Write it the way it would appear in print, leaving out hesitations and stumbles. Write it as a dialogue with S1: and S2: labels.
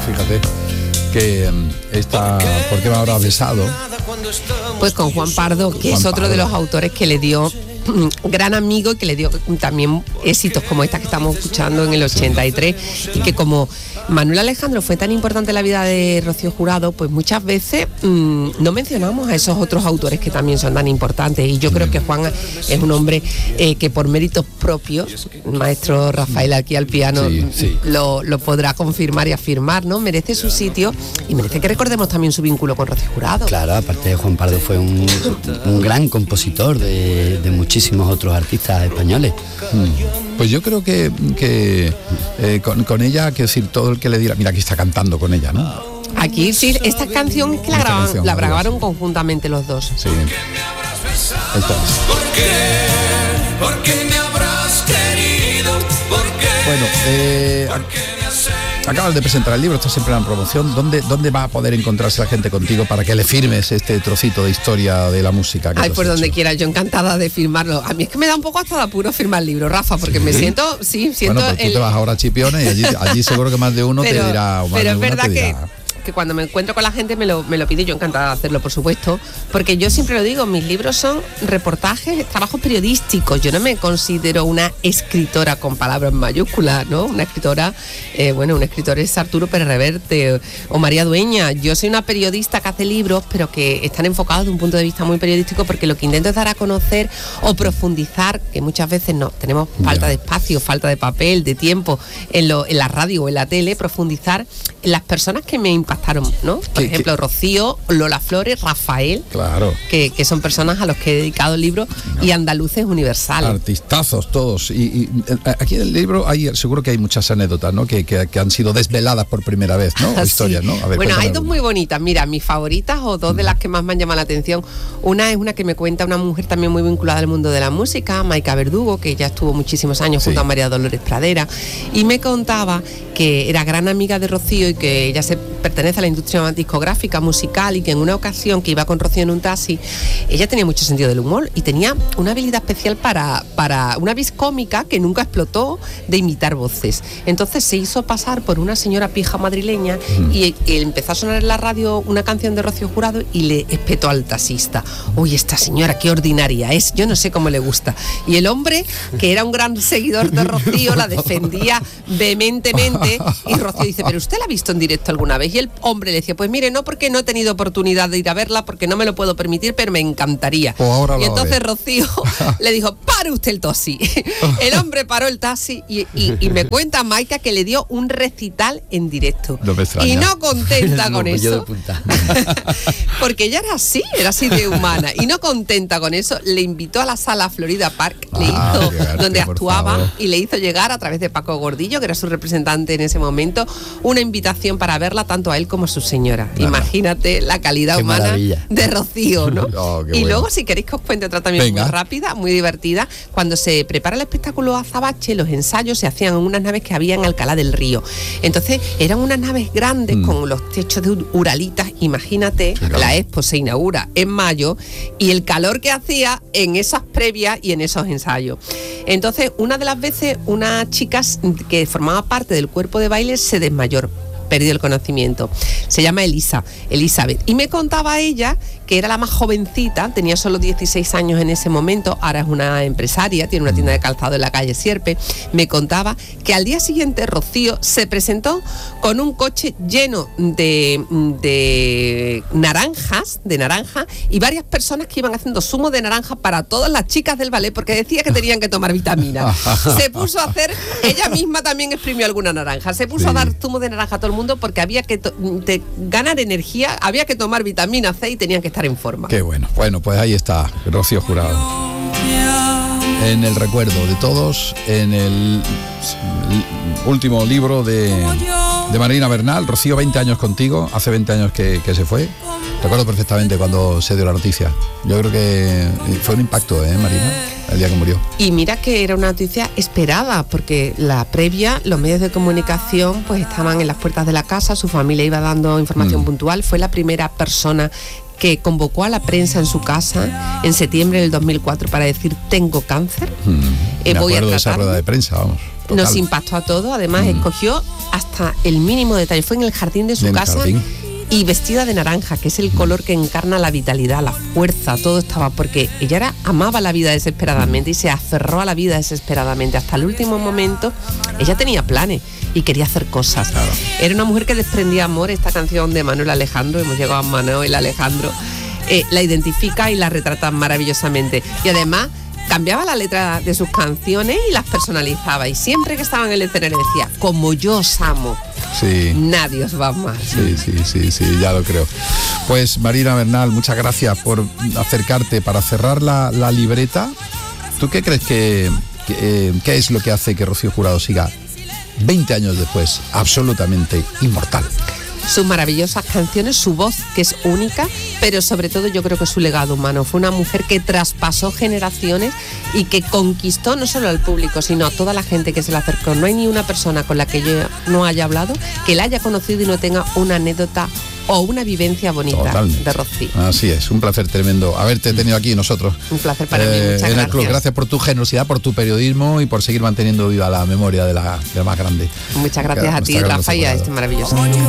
S1: fíjate que esta, ¿por qué me habrá besado?
S2: Pues con Juan Pardo, que es otro de los autores que le dio gran amigo y que le dio también éxitos como esta que estamos escuchando en el 83, y que como Manuel Alejandro fue tan importante en la vida de Rocío Jurado, pues muchas veces no mencionamos a esos otros autores que también son tan importantes, y yo creo que Juan es un hombre que por méritos propios, el maestro Rafael aquí al piano lo podrá confirmar y afirmar, ¿no? Merece su sitio y merece que recordemos también su vínculo con Rocío Jurado.
S3: Claro, aparte de Juan Pardo fue un gran compositor de muchísimos otros artistas españoles.
S1: Pues yo creo que con ella, quiero decir, todo el que le diera, mira, aquí está cantando con ella, ¿no?
S2: Aquí sí, esta canción es que la grabaron conjuntamente los dos.
S1: Sí. Esto es.
S4: ¿Por qué me habrás querido?
S1: Bueno, acabas de presentar el libro, está siempre en promoción. ¿Dónde va a poder encontrarse la gente contigo para que le firmes este trocito de historia de la música?
S2: Ay, pues donde quiera, yo encantada de firmarlo. A mí es que me da un poco hasta de apuro firmar el libro, Rafa, porque me siento.
S1: Bueno, pues tú te vas ahora a Chipiona y allí seguro que más de uno te dirá.
S2: Pero es verdad que cuando me encuentro con la gente me lo pide, yo encantada de hacerlo, por supuesto, porque yo siempre lo digo, mis libros son reportajes, trabajos periodísticos. Yo no me considero una escritora con palabras mayúsculas, ¿no? Una escritora, un escritor es Arturo Pérez Reverte o María Dueña. Yo soy una periodista que hace libros, pero que están enfocados de un punto de vista muy periodístico, porque lo que intento es dar a conocer o profundizar, que muchas veces no tenemos falta de espacio, falta de papel, de tiempo en la radio o en la tele, profundizar en las personas que me impactaron, ¿no? Por ejemplo, Rocío, Lola Flores, Rafael,
S1: claro,
S2: que son personas a los que he dedicado el libro, y andaluces universales.
S1: Artistazos todos. Y aquí en el libro seguro que hay muchas anécdotas, ¿no? Que han sido desveladas por primera vez, ¿no? O historias, ¿no? A ver,
S2: bueno, hay dos muy bonitas. Mira, mis favoritas, o dos de las que más me han llamado la atención. Una es una que me cuenta una mujer también muy vinculada al mundo de la música, Maica Verdugo, que ya estuvo muchísimos años junto a María Dolores Pradera, y me contaba que era gran amiga de Rocío y que ella pertenece a la industria discográfica, musical, y que en una ocasión que iba con Rocío en un taxi, ella tenía mucho sentido del humor y tenía una habilidad especial para una vis cómica que nunca explotó, de imitar voces. Entonces se hizo pasar por una señora pija madrileña y empezó a sonar en la radio una canción de Rocío Jurado y le espetó al taxista: uy, esta señora qué ordinaria es, yo no sé cómo le gusta. Y el hombre, que era un gran seguidor de Rocío, la defendía vehementemente, y Rocío dice: ¿pero usted la ha visto en directo alguna vez? Y el hombre le decía: pues mire, no, porque no he tenido oportunidad de ir a verla, porque no me lo puedo permitir, pero me encantaría. Y entonces Rocío le dijo: pare usted el taxi. El hombre paró el taxi y me cuenta Maica que le dio un recital en directo.
S1: No me extraña.
S2: Y no contenta con eso, porque ella era así de humana, y no contenta con eso, le invitó a la sala Florida Park, le hizo donde actuaba, y le hizo llegar a través de Paco Gordillo, que era su representante en ese momento, una invitación para verla tanto a él como a su señora. Imagínate la calidad humana de Rocío, ¿no? Y luego, si queréis que os cuente otra también muy rápida, muy divertida, cuando se prepara el espectáculo Azabache, los ensayos se hacían en unas naves que había en Alcalá del Río. Entonces eran unas naves grandes con los techos de uralitas. Imagínate, la expo se inaugura en mayo y el calor que hacía en esas previas y en esos ensayos. Entonces, una de las veces, una chica que formaba parte del cuerpo de baile se desmayó, perdió el conocimiento. Se llama Elizabeth. Y me contaba ella que era la más jovencita, tenía solo 16 años en ese momento, ahora es una empresaria, tiene una tienda de calzado en la calle Sierpe. Me contaba que al día siguiente Rocío se presentó con un coche lleno de naranja, y varias personas que iban haciendo zumo de naranja para todas las chicas del ballet, porque decía que tenían que tomar vitaminas. Se puso a hacer, ella misma también exprimió alguna naranja, se puso a dar zumo de naranja a todo el mundo, porque había que ganar energía, había que tomar vitamina C y tenían que estar en forma.
S1: Qué bueno. Bueno, pues ahí está Rocío Jurado, en el recuerdo de todos, en el último libro de Marina Bernal. Rocío, 20 años contigo, hace 20 años que se fue. Recuerdo perfectamente cuando se dio la noticia. Yo creo que fue un impacto, Marina, el día que murió.
S2: Y mira que era una noticia esperada, porque la previa, los medios de comunicación pues estaban en las puertas de la casa, su familia iba dando información puntual. Fue la primera persona que convocó a la prensa en su casa en septiembre del 2004 para decir: tengo cáncer,
S1: Me
S2: voy a
S1: acuerdo de esa rueda de prensa, vamos.
S2: Nos impactó a todos, además escogió hasta el mínimo detalle. Fue en el jardín de su casa y vestida de naranja, que es el color que encarna la vitalidad, la fuerza, todo estaba, porque ella amaba la vida desesperadamente y se aferró a la vida desesperadamente. Hasta el último momento ella tenía planes y quería hacer cosas. Claro. Era una mujer que desprendía amor. Esta canción de Manuel Alejandro, hemos llegado a Manuel Alejandro, la identifica y la retrata maravillosamente. Y además cambiaba la letra de sus canciones y las personalizaba. Y siempre que estaba en el escenario decía: como yo os amo, nadie os va más.
S1: Sí, ya lo creo. Pues Marina Bernal, muchas gracias por acercarte para cerrar la libreta. ¿Tú qué crees que es lo que hace que Rocío Jurado siga 20 años después absolutamente inmortal?
S2: Sus maravillosas canciones, su voz, que es única, pero sobre todo yo creo que su legado humano. Fue una mujer que traspasó generaciones y que conquistó no solo al público, sino a toda la gente que se le acercó. No hay ni una persona con la que yo no haya hablado que la haya conocido y no tenga una anécdota o una vivencia bonita. Totalmente. De Rocío.
S1: Así es, un placer tremendo haberte tenido aquí nosotros.
S2: Un placer para mí, muchas
S1: en
S2: gracias.
S1: El club. Gracias por tu generosidad, por tu periodismo y por seguir manteniendo viva la memoria de la más grande.
S2: Muchas gracias a ti, Rafa, y a este maravilloso.